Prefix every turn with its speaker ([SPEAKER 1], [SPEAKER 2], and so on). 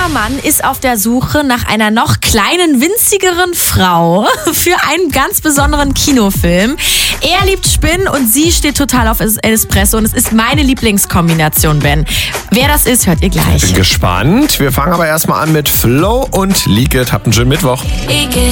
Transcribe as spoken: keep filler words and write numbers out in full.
[SPEAKER 1] Mann ist auf der Suche nach einer noch kleinen, winzigeren Frau für einen ganz besonderen Kinofilm. Er liebt Spinnen und sie steht total auf Espresso und es ist meine Lieblingskombination, Ben. Wer das ist, hört ihr gleich.
[SPEAKER 2] Bin gespannt. Wir fangen aber erstmal an mit Flo und Leak It. Habt einen schönen Mittwoch.
[SPEAKER 3] Igitt,